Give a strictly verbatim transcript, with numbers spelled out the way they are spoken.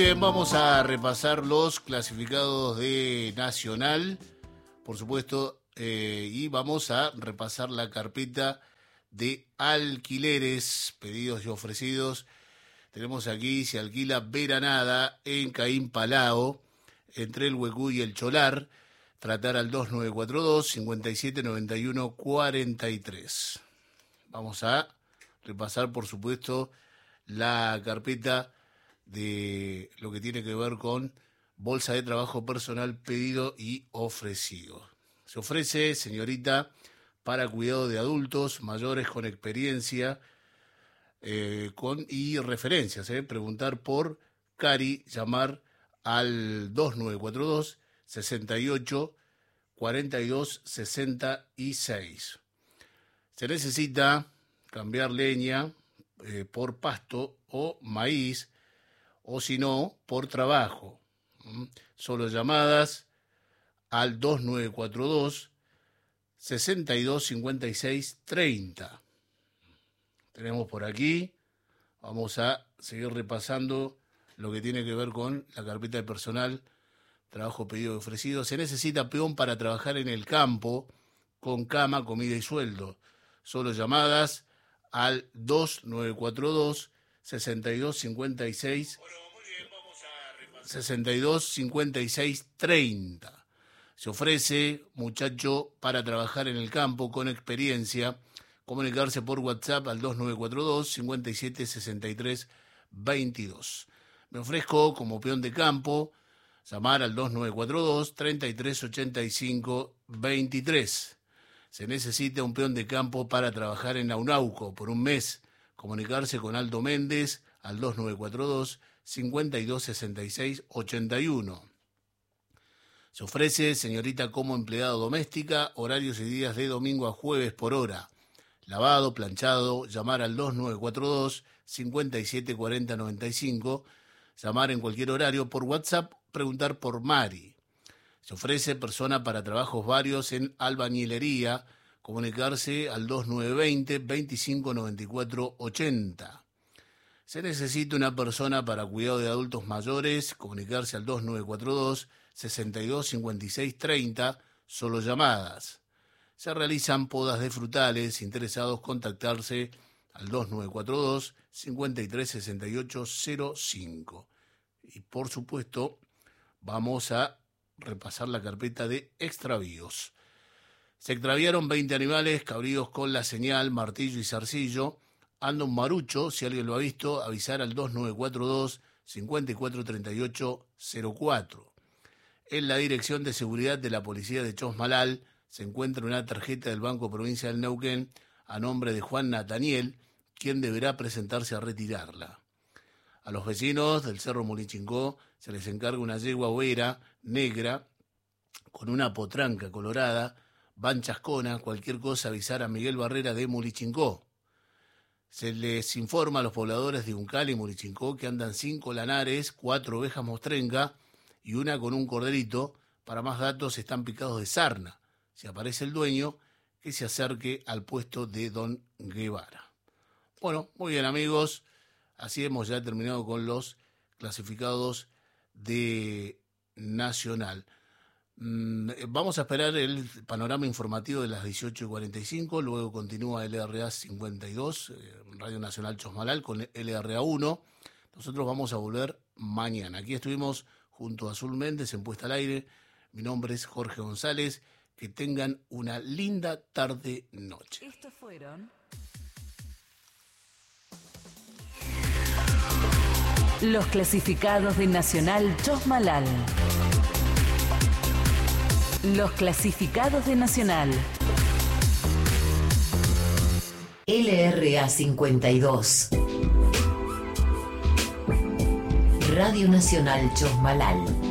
Bien, vamos a repasar los clasificados de Nacional, por supuesto, eh, y vamos a repasar la carpeta de alquileres, pedidos y ofrecidos. Tenemos aquí, se alquila Veranada en Caín Palao, entre el Huecú y el Cholar. Tratar al dos nueve cuatro dos, cinco siete nueve uno cuatro tres. Vamos a repasar, por supuesto, la carpeta de lo que tiene que ver con bolsa de trabajo personal, pedido y ofrecido. Se ofrece, señorita, para cuidado de adultos mayores con experiencia eh, con y referencias. Eh, preguntar por Cari, llamar al dos nueve cuatro dos, sesenta y ocho, cuarenta y dos, sesenta y seis. Se necesita cambiar leña eh, por pasto o maíz, o si no, por trabajo. ¿Mm? Solo llamadas al dos nueve cuatro dos, sesenta y dos, cincuenta y seis, treinta. Tenemos por aquí, vamos a seguir repasando lo que tiene que ver con la carpeta de personal, trabajo pedido y ofrecido. Se necesita peón para trabajar en el campo, con cama, comida y sueldo. Solo llamadas al dos nueve cuatro dos, sesenta y dos, cincuenta y seis, sesenta y dos, cincuenta y seis, treinta. Se ofrece, muchacho, para trabajar en el campo con experiencia, comunicarse por WhatsApp al dos nueve cuatro dos, cincuenta y siete, sesenta y tres, veintidós. Me ofrezco como peón de campo, llamar al dos nueve cuatro dos, treinta y tres, ochenta y cinco, veintitrés. Se necesita un peón de campo para trabajar en Aunauco por un mes. Comunicarse con Aldo Méndez al dos nueve cuatro dos, cincuenta y dos, sesenta y seis, ochenta y uno. Se ofrece, señorita, como empleada doméstica, horarios y días de domingo a jueves por hora. Lavado, planchado, llamar al dos nueve cuatro dos, cincuenta y siete, cuarenta, noventa y cinco. Llamar en cualquier horario por WhatsApp, preguntar por Mari. Se ofrece persona para trabajos varios en albañilería, comunicarse al dos nueve veinte, veinticinco, noventa y cuatro, ochenta. Se necesita una persona para cuidado de adultos mayores, comunicarse al dos nueve cuatro dos, sesenta y dos, cincuenta y seis, treinta, solo llamadas. Se realizan podas de frutales, interesados contactarse al dos nueve cuatro dos, cincuenta y tres, sesenta y ocho, cero cinco. Y por supuesto, vamos a repasar la carpeta de extravíos. Se extraviaron veinte animales, cabríos con la señal, martillo y zarcillo. Anda un marucho, si alguien lo ha visto, avisar al dos nueve cuatro dos, cincuenta y cuatro, treinta y ocho, cero cuatro. En la Dirección de Seguridad de la Policía de Chosmalal se encuentra una tarjeta del Banco Provincia del Neuquén a nombre de Juan Nataniel, quien deberá presentarse a retirarla. A los vecinos del Cerro Molichingó se les encarga una yegua overa negra con una potranca colorada, van chascona, cualquier cosa avisar a Miguel Barrera de Molichingó. Se les informa a los pobladores de Uncal y Molichingó que andan cinco lanares, cuatro ovejas mostrenca y una con un corderito. Para más datos están picados de sarna. Si aparece el dueño, que se acerque al puesto de Don Guevara. Bueno, muy bien, amigos. Así hemos ya terminado con los clasificados de Nacional. Mm, vamos a esperar el panorama informativo de las dieciocho y cuarenta y cinco, luego continúa L R A cincuenta y dos, eh, Radio Nacional Chosmalal con L R A uno. Nosotros vamos a volver mañana. Aquí estuvimos junto a Azul Méndez en Puesta al Aire. Mi nombre es Jorge González. Que tengan una linda tarde-noche. Estos fueron los clasificados de Nacional Chosmalal. Los clasificados de Nacional. L R A cincuenta y dos. Radio Nacional Chosmalal.